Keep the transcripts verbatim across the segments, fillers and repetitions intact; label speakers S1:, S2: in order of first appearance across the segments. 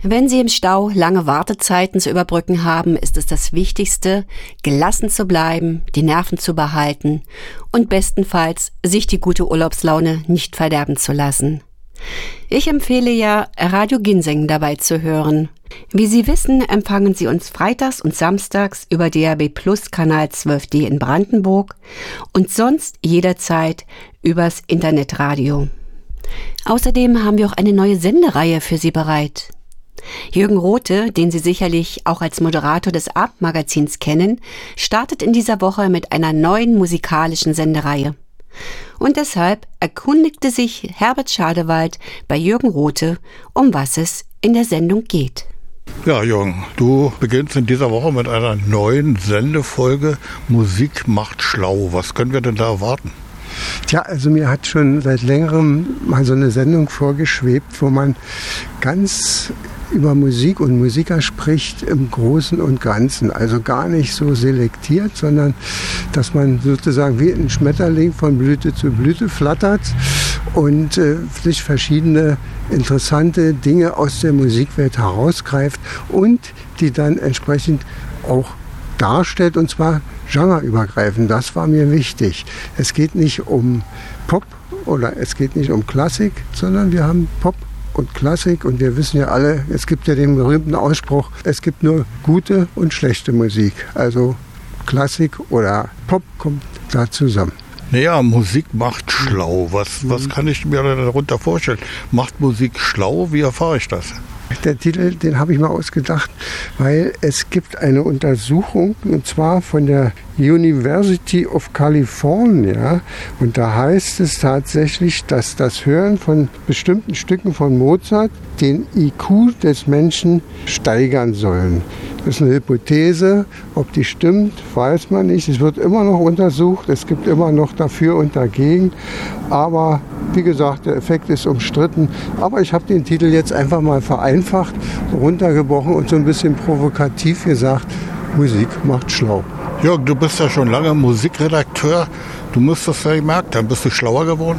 S1: Wenn Sie im Stau lange Wartezeiten zu überbrücken haben, ist es das Wichtigste, gelassen zu bleiben, die Nerven zu behalten und bestenfalls sich die gute Urlaubslaune nicht verderben zu lassen. Ich empfehle ja, Radio Ginseng dabei zu hören. Wie Sie wissen, empfangen Sie uns freitags und samstags über D A B Plus Kanal zwölf D in Brandenburg und sonst jederzeit übers Internetradio. Außerdem haben wir auch eine neue Sendereihe für Sie bereit. Jürgen Rothe, den Sie sicherlich auch als Moderator des Abendmagazins kennen, startet in dieser Woche mit einer neuen musikalischen Sendereihe. Und deshalb erkundigte sich Herbert Schadewald bei Jürgen Rothe, um was es in der Sendung geht.
S2: Ja, Jürgen, du beginnst in dieser Woche mit einer neuen Sendefolge Musik macht schlau. Was können wir denn da erwarten?
S3: Tja, also mir hat schon seit längerem mal so eine Sendung vorgeschwebt, wo man ganz über Musik und Musiker spricht im Großen und Ganzen. Also gar nicht so selektiert, sondern dass man sozusagen wie ein Schmetterling von Blüte zu Blüte flattert und äh, sich verschiedene interessante Dinge aus der Musikwelt herausgreift und die dann entsprechend auch darstellt, und zwar genreübergreifend. Das war mir wichtig. Es geht nicht um Pop oder es geht nicht um Klassik, sondern wir haben Pop und Klassik und wir wissen ja alle, es gibt ja den berühmten Ausspruch, es gibt nur gute und schlechte Musik. Also Klassik oder Pop kommt da zusammen.
S2: Naja, Musik macht schlau. Was, was kann ich mir darunter vorstellen? Macht Musik schlau? Wie erfahre ich das?
S3: Der Titel, den habe ich mal ausgedacht, weil es gibt eine Untersuchung, und zwar von der University of California. Und da heißt es tatsächlich, dass das Hören von bestimmten Stücken von Mozart den I Q des Menschen steigern sollen. Das ist eine Hypothese. Ob die stimmt, weiß man nicht. Es wird immer noch untersucht. Es gibt immer noch dafür und dagegen. Aber wie gesagt, der Effekt ist umstritten. Aber ich habe den Titel jetzt einfach mal vereinfacht, runtergebrochen und so ein bisschen provokativ gesagt, Musik macht schlau.
S2: Jörg, du bist ja schon lange Musikredakteur. Du müsstest ja gemerkt haben, bist du schlauer geworden?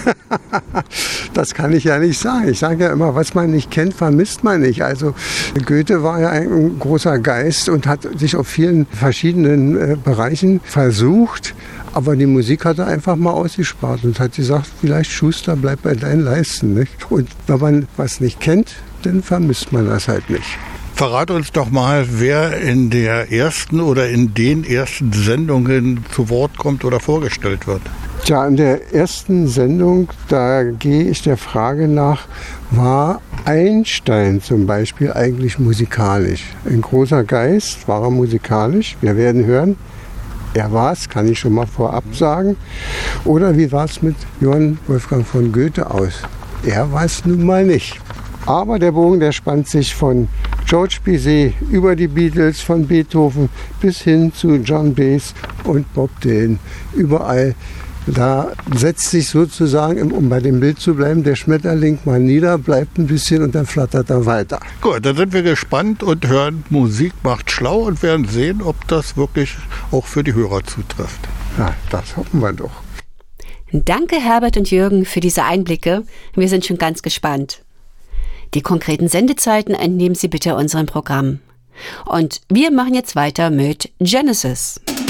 S3: Das kann ich ja nicht sagen. Ich sage ja immer, was man nicht kennt, vermisst man nicht. Also Goethe war ja ein großer Geist und hat sich auf vielen verschiedenen äh, Bereichen versucht. Aber die Musik hat er einfach mal ausgespart und hat gesagt, vielleicht Schuster, bleib bei deinen Leisten. Nicht? Und wenn man was nicht kennt, dann vermisst man das halt nicht.
S2: Verrat uns doch mal, wer in der ersten oder in den ersten Sendungen zu Wort kommt oder vorgestellt wird.
S3: Tja, in der ersten Sendung, da gehe ich der Frage nach, war Einstein zum Beispiel eigentlich musikalisch? Ein großer Geist, war er musikalisch? Wir werden hören, er war es, kann ich schon mal vorab sagen. Oder wie war es mit Johann Wolfgang von Goethe aus? Er war es nun mal nicht. Aber der Bogen, der spannt sich von George Bizet über die Beatles, von Beethoven bis hin zu John Baez und Bob Dylan. Überall, da setzt sich sozusagen, um bei dem Bild zu bleiben, der Schmetterling mal nieder, bleibt ein bisschen und dann flattert er weiter.
S2: Gut, dann sind wir gespannt und hören Musik macht schlau und werden sehen, ob das wirklich auch für die Hörer zutrifft.
S3: Ja, das hoffen wir doch.
S1: Danke Herbert und Jürgen für diese Einblicke. Wir sind schon ganz gespannt. Die konkreten Sendezeiten entnehmen Sie bitte unserem Programm. Und wir machen jetzt weiter mit Genesis.